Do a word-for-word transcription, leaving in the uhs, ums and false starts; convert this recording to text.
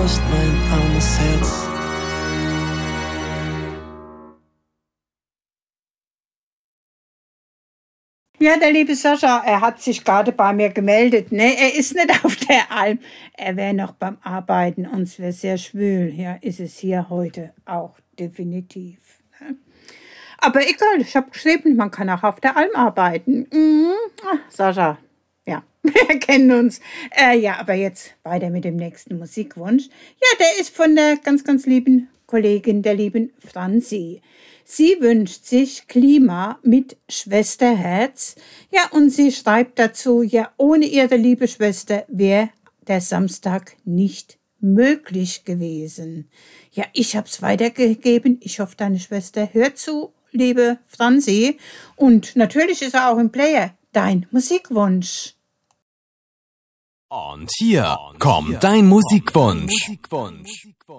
bricht mein armes Herz. Ja, der liebe Sascha, er hat sich gerade bei mir gemeldet. Ne, er ist nicht auf der Alm. Er wäre noch beim Arbeiten und es wäre sehr schwül. Ja, ist es hier heute auch definitiv. Ne? Aber egal, ich habe geschrieben, man kann auch auf der Alm arbeiten. Mhm. Ach, Sascha, ja, wir kennen uns. Äh, ja, aber jetzt weiter mit dem nächsten Musikwunsch. Ja, der ist von der ganz, ganz lieben Kollegin, der lieben Franzi. Sie wünscht sich Klima mit Schwesterherz. Ja, und sie schreibt dazu, ja, ohne ihre liebe Schwester wäre der Samstag nicht möglich gewesen. Ja, ich hab's weitergegeben. Ich hoffe, deine Schwester hört zu, liebe Franzi. Und natürlich ist er auch im Player. Dein Musikwunsch. Und hier kommt dein Musikwunsch.